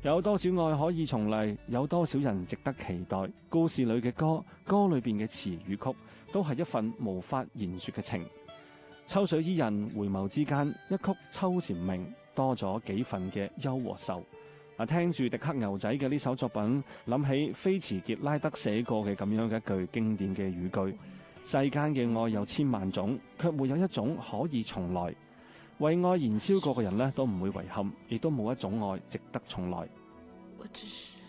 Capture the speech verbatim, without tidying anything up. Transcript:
有多少愛可以重嚟？有多少人值得期待？故事裏嘅歌，歌裏邊嘅詞與曲，都係一份無法言說嘅情。秋水伊人，回眸之間，一曲秋蟬鳴，多咗幾份嘅憂和愁。啊，聽住迪克牛仔嘅呢首作品，諗起菲茨傑拉德寫過嘅咁樣嘅一句經典嘅語句：世間嘅愛有千萬種，卻沒有一種可以重來。為愛燃燒過嘅人呢，都唔會遺憾，亦都冇一種愛值得重來。 我只是